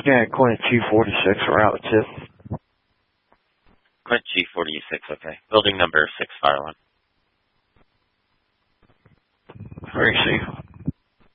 looking at Quint G46 Route 2. Quint G46, okay. Building number 6, fire one. Receive.